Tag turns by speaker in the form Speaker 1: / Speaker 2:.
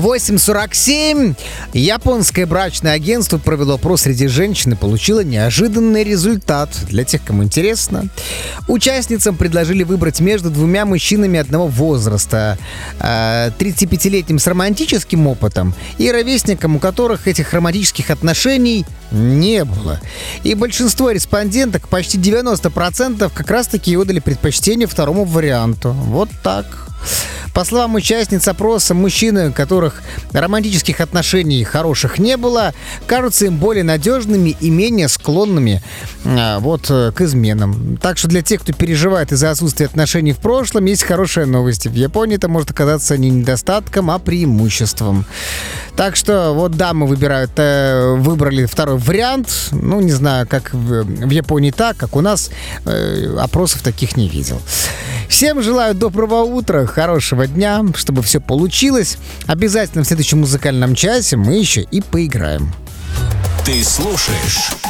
Speaker 1: 8:47. Японское брачное агентство провело опрос среди женщин и получило неожиданный результат. Для тех, кому интересно. Участницам предложили выбрать между двумя мужчинами одного возраста. 35-летним с романтическим опытом и ровесником, у которых этих романтических отношений не было. И большинство респонденток, почти 90%, как раз-таки отдали предпочтение второму варианту. Вот так. По словам участниц опроса, мужчины, у которых романтических отношений хороших не было, кажутся им более надежными и менее склонными к изменам. Так что для тех, кто переживает из-за отсутствия отношений в прошлом, есть хорошая новость. В Японии это может оказаться не недостатком, а преимуществом. Так что вот дамы выбрали второй вариант. Ну, не знаю, как в Японии так, как у нас. Опросов таких не видел. Всем желаю доброго утра, хорошего дня, чтобы все получилось. Обязательно в следующем музыкальном часе мы еще и поиграем.
Speaker 2: Ты слушаешь